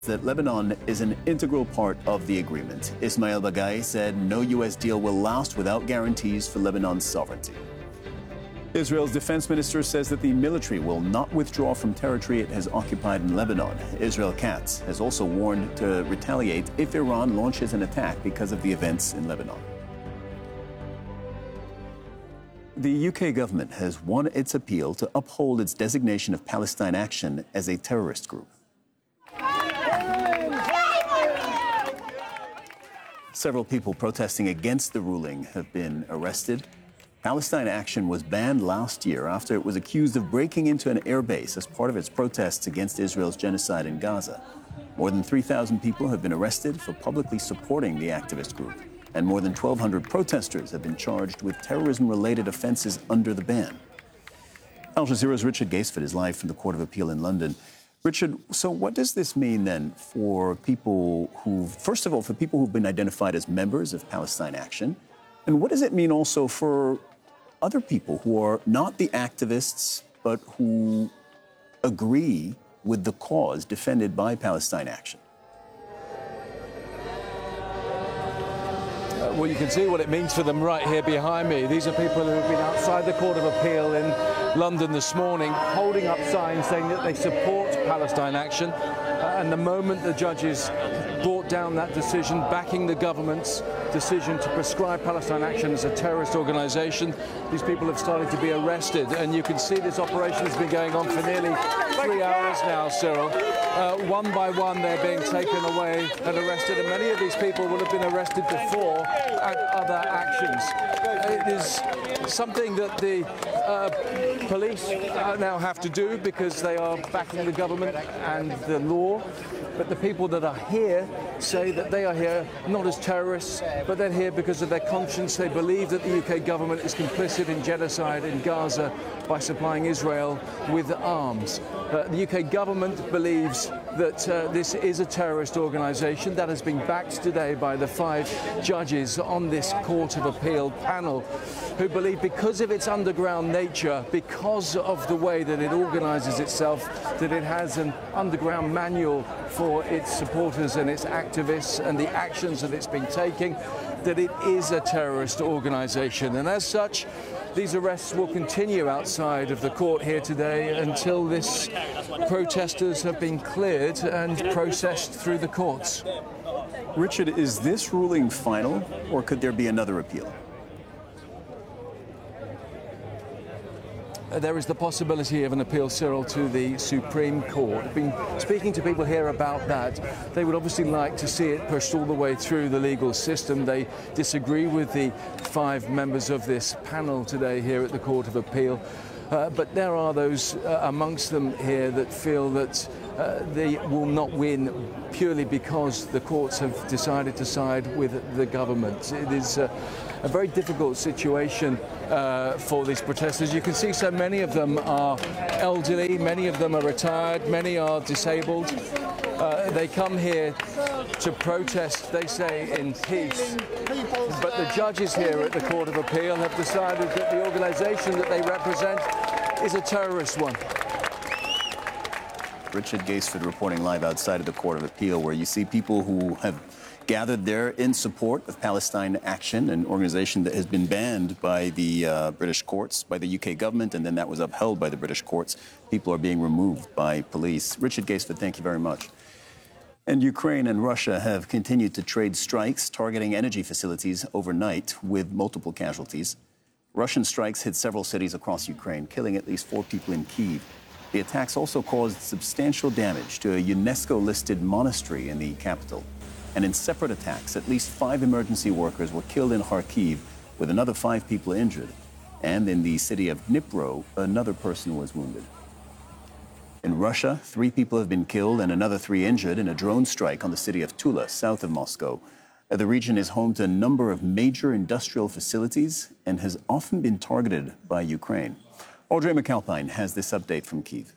that Lebanon is an integral part of the agreement. Ismail Baghai said no U.S. deal will last without guarantees for Lebanon's sovereignty. Israel's defense minister says that the military will not withdraw from territory it has occupied in Lebanon. Israel Katz has also warned to retaliate if Iran launches an attack because of the events in Lebanon. The UK government has won its appeal to uphold its designation of Palestine Action as a terrorist group. Several people protesting against the ruling have been arrested. Palestine Action was banned last year after it was accused of breaking into an airbase as part of its protests against Israel's genocide in Gaza. More than 3,000 people have been arrested for publicly supporting the activist group, and more than 1,200 protesters have been charged with terrorism-related offenses under the ban. Al Jazeera's Richard Gaisford is live from the Court of Appeal in London. Richard, so what does this mean then for people first of all, for people who've been identified as members of Palestine Action? And what does it mean also for other people who are not the activists, but who agree with the cause defended by Palestine Action? Well, you can see what it means for them right here behind me. These are people who have been outside the Court of Appeal in London this morning, holding up signs saying that they support Palestine Action. And the moment the judges brought down that decision, backing the government's decision to prescribe Palestine Action as a terrorist organisation, these people have started to be arrested. And you can see this operation has been going on for nearly 3 hours now, Cyril. One by one, they're being taken away and arrested. And many of these people will have been arrested before at other actions. It is something that the police now have to do because they are backing the government and the law. But the people that are here say that they are here not as terrorists, but they're here because of their conscience. They believe that the UK government is complicit in genocide in Gaza by supplying Israel with arms. The UK government believes that this is a terrorist organisation. That has been backed today by the 5 judges on this Court of Appeal panel, who believe because of its underground nature, because of the way that it organises itself, that it has an underground manual for its supporters and its activists and the actions that it's been taking, that it is a terrorist organisation. And as such, these arrests will continue outside of the court here today until these protesters have been cleared and processed through the courts. Richard, is this ruling final, or could there be another appeal? There is the possibility of an appeal, Cyril, to the Supreme Court. I've been speaking to people here about that. They would obviously like to see it pushed all the way through the legal system. They disagree with the 5 members of this panel today here at the Court of Appeal. But there are those amongst them here that feel that they will not win purely because the courts have decided to side with the government. It is a very difficult situation for these protesters. You can see so many of them are elderly, many of them are retired, many are disabled. They come here to protest, they say, in peace. But the judges here at the Court of Appeal have decided that the organisation that they represent is a terrorist one. Richard Gaisford reporting live outside of the Court of Appeal, where you see people who have gathered there in support of Palestine Action, an organization that has been banned by the British courts, by the UK government, and then that was upheld by the British courts. People are being removed by police. Richard Gaisford, thank you very much. And Ukraine and Russia have continued to trade strikes targeting energy facilities overnight with multiple casualties. Russian strikes hit several cities across Ukraine, killing at least 4 people in Kyiv. The attacks also caused substantial damage to a UNESCO-listed monastery in the capital. And in separate attacks, at least 5 emergency workers were killed in Kharkiv, with another 5 people injured. And in the city of Dnipro, another person was wounded. In Russia, 3 people have been killed and another 3 injured in a drone strike on the city of Tula, south of Moscow. The region is home to a number of major industrial facilities and has often been targeted by Ukraine. Audrey McAlpine has this update from Kyiv.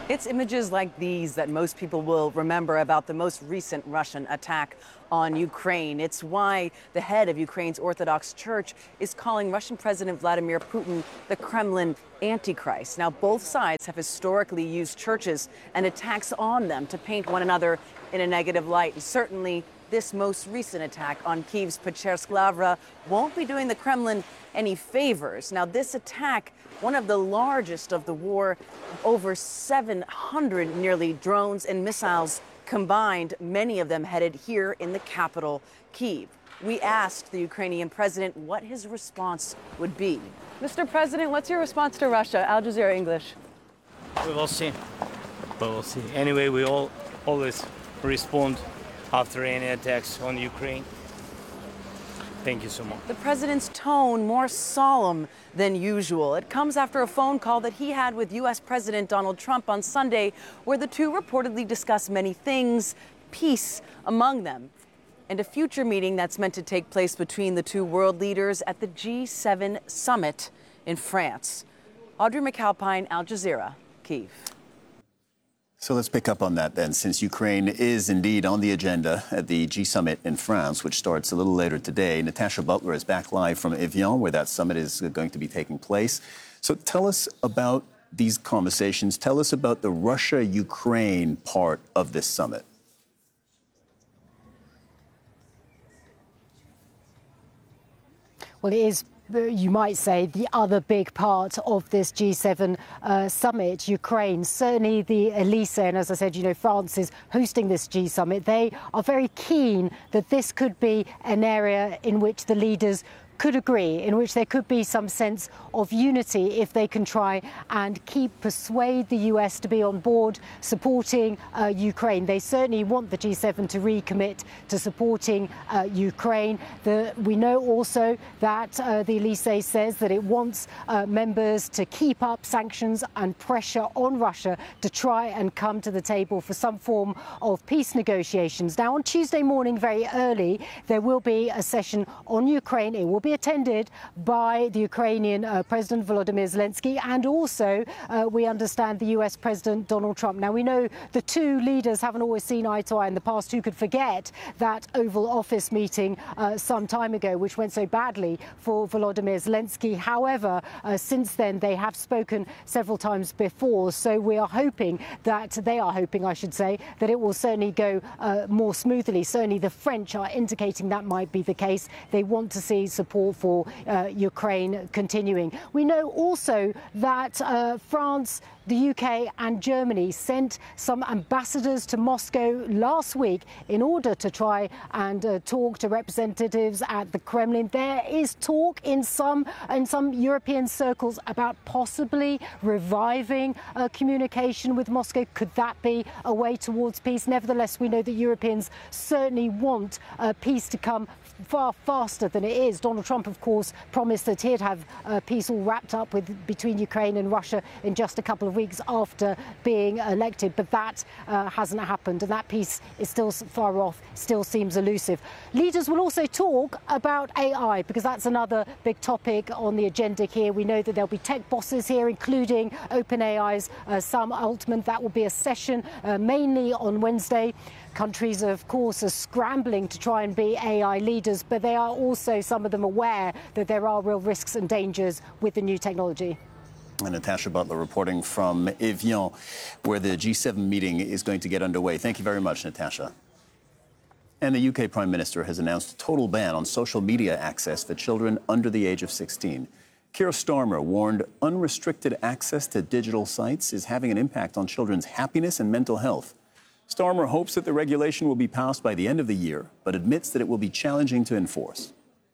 It's images like these that most people will remember about the most recent Russian attack on Ukraine. It's why the head of Ukraine's Orthodox Church is calling Russian President Vladimir Putin the Kremlin Antichrist. Now, both sides have historically used churches and attacks on them to paint one another in a negative light. And certainly, this most recent attack on Kyiv's Pechersk Lavra won't be doing the Kremlin any favors. Now, this attack, one of the largest of the war, over 700 nearly drones and missiles combined, many of them headed here in the capital, Kyiv. We asked the Ukrainian president what his response would be. Mr. President, what's your response to Russia? Al Jazeera English. We will see. We will see. Anyway, we all always respond after any attacks on Ukraine. Thank you so much. The president's tone more solemn than usual. It comes after a phone call that he had with U.S. President Donald Trump on Sunday, where the two reportedly discussed many things, peace among them, and a future meeting that's meant to take place between the two world leaders at the G7 summit in France. Audrey McAlpine, Al Jazeera, Kyiv. So let's pick up on that then, since Ukraine is indeed on the agenda at the G Summit in France, which starts a little later today. Natasha Butler is back live from Evian, where that summit is going to be taking place. So tell us about these conversations. Tell us about the Russia-Ukraine part of this summit. Well, it is, you might say, the other big part of this G7 summit, Ukraine. Certainly the Elysee, and as I said, you know, France is hosting this G summit. They are very keen that this could be an area in which the leaders could agree, in which there could be some sense of unity if they can try and persuade the US to be on board supporting Ukraine. They certainly want the G7 to recommit to supporting Ukraine. We know also that the Elysee says that it wants members to keep up sanctions and pressure on Russia to try and come to the table for some form of peace negotiations. Now, on Tuesday morning, very early, there will be a session on Ukraine. It will be attended by the Ukrainian President Volodymyr Zelensky, and also we understand the US President Donald Trump. Now, we know the two leaders haven't always seen eye to eye in the past. Who could forget that Oval Office meeting some time ago, which went so badly for Volodymyr Zelensky? However, since then they have spoken several times before, so we are hoping that I should say, that it will certainly go more smoothly. Certainly the French are indicating that might be the case. They want to see support for Ukraine continuing. We know also that France, the UK and Germany sent some ambassadors to Moscow last week in order to try and talk to representatives at the Kremlin. There is talk in some European circles about possibly reviving communication with Moscow. Could that be a way towards peace? Nevertheless, we know that Europeans certainly want peace to come far faster than it is. Donald Trump, of course, promised that he'd have peace all wrapped up between Ukraine and Russia in just a couple of weeks after being elected, but that hasn't happened, and that peace is still far off, still seems elusive. Leaders will also talk about AI, because that's another big topic on the agenda here. We know that there'll be tech bosses here, including OpenAI's Sam Altman. That will be a session mainly on Wednesday. Countries, of course, are scrambling to try and be AI leaders, but they are also, some of them, aware that there are real risks and dangers with the new technology. And Natasha Butler reporting from Evian, where the G7 meeting is going to get underway. Thank you very much, Natasha. And the UK Prime Minister has announced a total ban on social media access for children under the age of 16. Keir Starmer warned unrestricted access to digital sites is having an impact on children's happiness and mental health. Starmer hopes that the regulation will be passed by the end of the year, but admits that it will be challenging to enforce.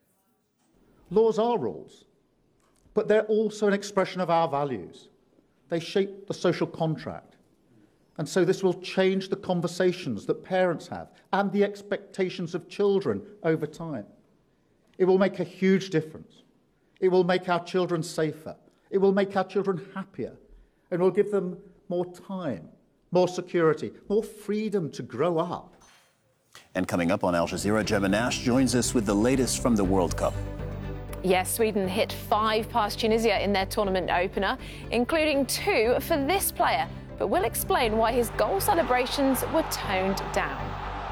Laws are rules, but they're also an expression of our values. They shape the social contract. And so this will change the conversations that parents have and the expectations of children over time. It will make a huge difference. It will make our children safer. It will make our children happier, and will give them more time, more security, more freedom to grow up. And coming up on Al Jazeera, Gemma Nash joins us with the latest from the World Cup. Yes, Sweden hit 5 past Tunisia in their tournament opener, including 2 for this player, but we'll explain why his goal celebrations were toned down.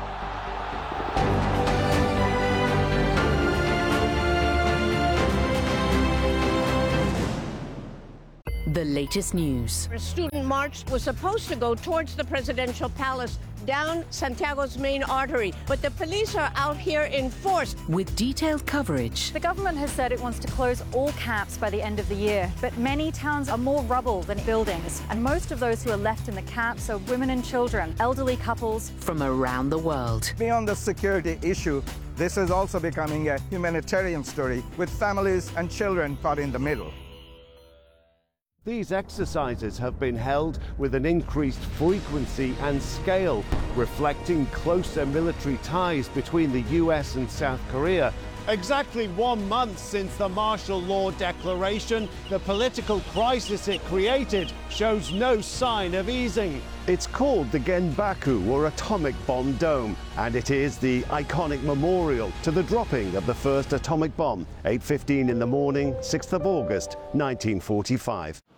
The latest news. A student march was supposed to go towards the presidential palace down Santiago's main artery, but the police are out here in force. With detailed coverage. The government has said it wants to close all camps by the end of the year, but many towns are more rubble than buildings, and most of those who are left in the camps are women and children, elderly couples. From around the world. Beyond the security issue, this is also becoming a humanitarian story with families and children caught in the middle. These exercises have been held with an increased frequency and scale, reflecting closer military ties between the US and South Korea. Exactly 1 month since the martial law declaration, the political crisis it created shows no sign of easing. It's called the Genbaku, or Atomic Bomb Dome, and it is the iconic memorial to the dropping of the first atomic bomb, 8:15 in the morning, 6th of August, 1945.